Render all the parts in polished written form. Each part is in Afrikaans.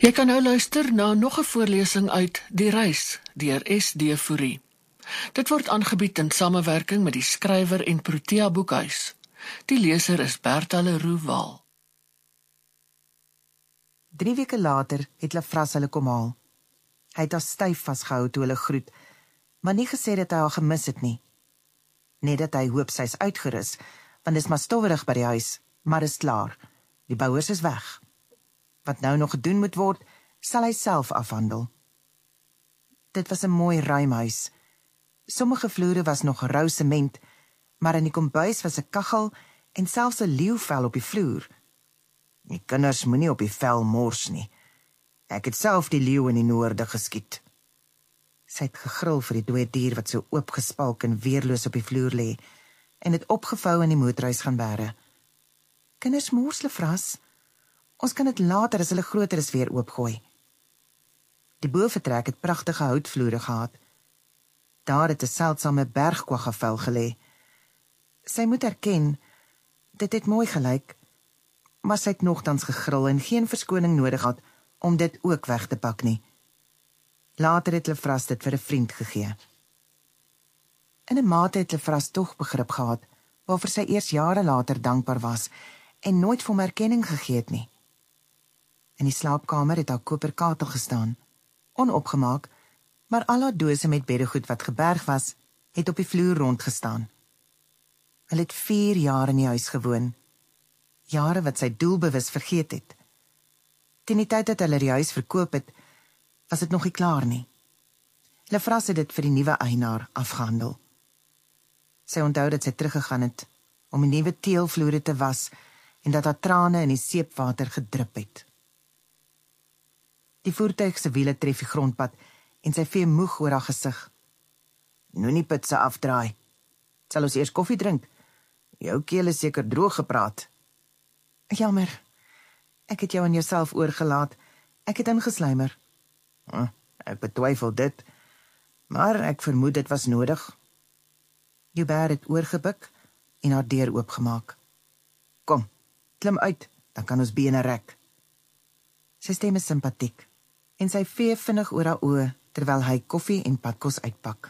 Jy kan nou luister na nog 'n voorlesing uit Die Reis deur S.D. Fourie. Dit word aangebied in samewerking met die skrywer en Protea Boekhuis. Die leser is Bertha Leroux Waal. 3 weke later het Lefras hulle kom haal. Hy het haar styf vasgehou toe hulle groet, maar nie gesê dat hy haar gemis het nie. Net dat hy hoop sy is uitgerus, want dis maar stowwerig by die huis, maar is klaar. Die bouers is weg. Wat nou nog gedoen moet word, sal hy self afhandel. Dit was 'n mooi ruim huis. Sommige vloere was nog rou sement, maar in die kombuis was 'n kaggel en selfs 'n leeuvel op die vloer. Die kinders moenie op die vel mors nie. Ek het self die leeu in die noorde geskiet. Sy het gegril vir die dooie dier wat so oopgespalk en weerloos op die vloer lê en het opgevou in die motorhuis gaan bære. Kinders mors, Lefras. Ons kan dit later as hulle groter is weer oopgooi. Die bovertrek het pragtige houtvloere gehad. Daar het 'n seldsame bergkwaggavel gelê. Sy moet erken, dit het mooi gelyk, maar sy het nogtans gegril en geen verskoning nodig gehad om dit ook weg te pak nie. Later het Lefras dit vir 'n vriend gegee. In 'n mate het Lefras tog begrip gehad, waarvoor sy eers jare later dankbaar was en nooit vir hom erkenning gegee het nie. In die slaapkamer het haar koperkatel gestaan, onopgemaak, maar al haar dose met beddegoed wat geberg was, het op die vloer rondgestaan. Hulle het 4 jaar in die huis gewoon, jare wat sy doelbewus vergeet het. Teen die tyd dat hulle die huis verkoop het, was dit nog nie klaar nie. Lefras het dit vir die nuwe eienaar afgehandel. Sy onthou dat sy teruggegaan het om die nuwe teelvloere te was en dat haar trane in die seepwater gedrup het. Die voertuig se wiele tref die grondpad en sy vee moeg oor haar gesig. Moenie pitse afdraai. Sal ons eers koffie drink? Jou keel is seker droog gepraat. Jammer. Ek het jou aan jouself oorgelaat. Ek het ingeslymer. Ek betwyfel dit, maar ek vermoed dit was nodig. Joubert het oorgebuk en haar deur oopgemaak. Kom, klim uit, dan kan ons bene rek. Sy stem is simpatiek en sy vee vinnig oor haar oë terwyl hy koffie en padkos uitpak.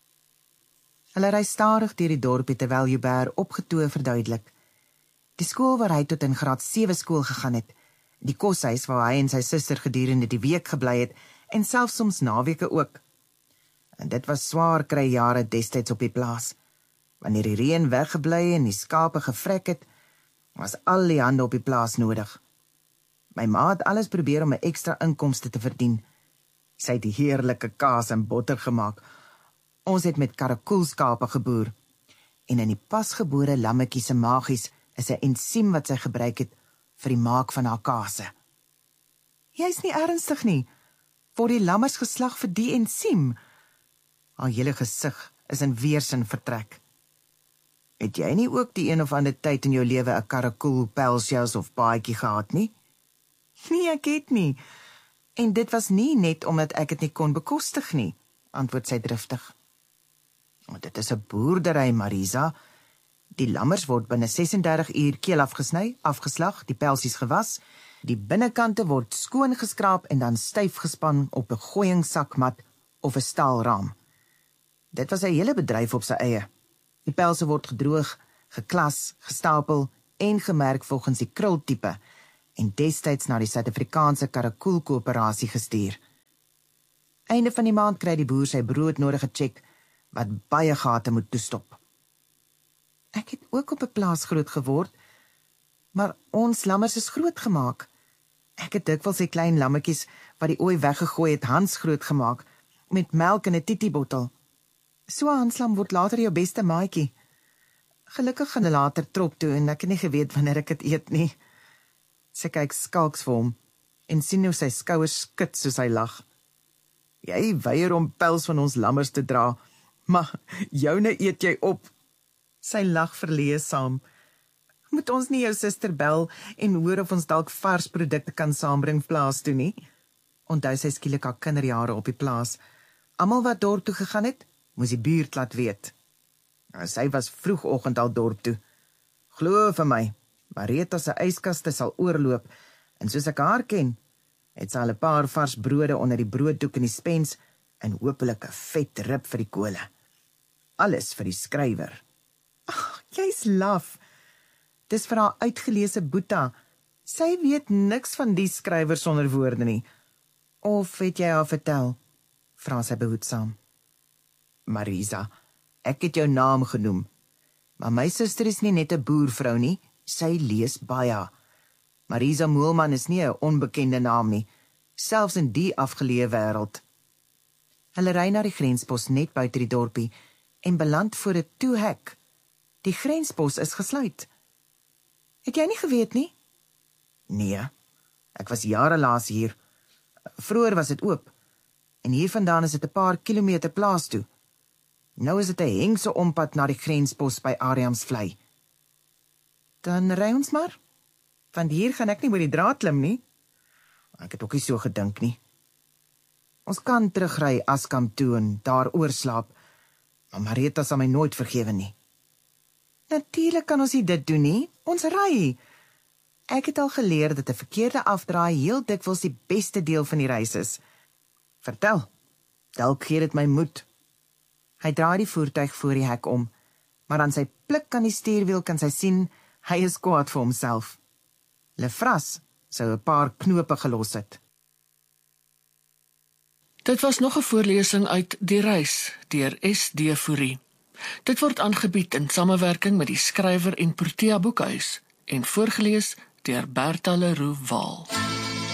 Hulle ry stadig deur die dorpie terwyl Joubert opgetoe verduidelik. Die skool waar hy tot in graad 7 skool gegaan het, die koshuis waar hy en sy suster gedurende die week gebly het en selfs soms naweke ook. En dit was swaar kry jare destyds op die plaas. Wanneer die reën weggebly en die skape gevrek het, was al die hande op die plaas nodig. My ma het alles probeer om 'n ekstra inkomste te verdien. Sy het die heerlike kaas en botter gemaak. Ons het met karakoelskape geboer. En in die pasgebore lammetjie se maagies is 'n ensiem wat sy gebruik het vir die maak van haar kase. Jy's nie ernstig nie. Word die lammers geslag vir die ensiem? Haar hele gesig is in weersin vertrek. Het jy nie ook die een of ander tyd in jou lewe 'n karakoel, pelsjas of paadjie gehad nie? Nee, ek het nie. En dit was nie net omdat ek dit nie kon bekostig nie, antwoord sy driftig. Dit is 'n boerdery, Marisa. Die lammers word binne 36 uur keel afgesny, afgeslag, die pelsies gewas, die binnekante word skoon geskraap en dan styf gespan op 'n gooiingssakmat of 'n staalraam. Dit was 'n hele bedryf op sy eie. Die pelse word gedroog, geklas, gestapel en gemerk volgens die krultipe en destyds na die Suid-Afrikaanse Karakoelkoöperasie gestuur. Einde van die maand kry die boer sy broodnodige tjek wat baie gate moet toestop. Ek het ook op 'n plaas groot geword, maar ons lammers is groot gemaak. Ek het dikwels die klein lammetjies wat die ooi weggegooi het Hans groot gemaak, met melk in 'n titiebottel. So 'n hanslam word later jou beste maatjie. Gelukkig gaan hy later trop toe en ek het nie geweet wanneer ek dit eet nie. Sy kyk skalks vir hom en sien hoe sy skouers skud soos hy lag. Jy weier om pels van ons lammers te dra, maar joune eet jy op. Sy lag verleë saam. Moet ons nie jou suster bel en hoor of ons dalk vars produkte kan saambring plaas toe nie? Onthou sy skielik haar kinderjare op die plaas. Almal wat dorp toe gegaan het, moes die buurt laat weet. Sy was vroegoggend al dorp toe. Glo vir my, Marita se yskaste sal oorloop, en soos ek haar ken, Het sy al 'n paar vars brode onder die brooddoek in die spens en hopelik 'n vet rib vir die kole. Alles vir die skrywer. Ag, jy's laf. Dis vir haar uitgeleese Boeta. Sy weet niks van die skrywer sonder woorde nie. Of het jy haar vertel? Vra sy behoedsaam. Marisa, ek het jou naam genoem. Maar my suster is nie net 'n boervrou nie, sy lees baie. Marisa Moelman is nie 'n onbekende naam nie, selfs in die afgeleë wêreld. Hulle ry na die grenspos net buite die dorpie en beland voor 'n toehek. Die grenspos is gesluit. Het jy nie geweet nie? Nee, ek was jare laas hier. Vroeër was dit oop. En hiervandaan is dit 'n paar kilometer plaas toe. Nou is dit 'n hengse ompad na die grenspos by Ariamsvlei. Dan ry ons maar. Van hier gaan ek nie oor die draad klim nie. Ek het ook nie so gedink nie. Ons kan terugry Askamp toe en daar oorslaap, maar Marita sal my nooit vergewe nie. Natuurlik kan ons nie dit doen nie. Ons ry. Ek het al geleer dat 'n verkeerde afdraai heel dikwels die beste deel van die reis is. Vertel, dalk gee dit my moed. Hy draai die voertuig voor die hek om, maar aan sy pluk aan die stuurwiel kan sy sien, hy is kwaad vir homself. Lefras sou 'n paar knope gelos het. Dit was nog 'n voorlesing uit Die Reis deur S.D. Fourie. Dit word aangebied in samewerking met die skrywer en Protea Boekhuis en voorgeles deur Bertha Leroux Waal.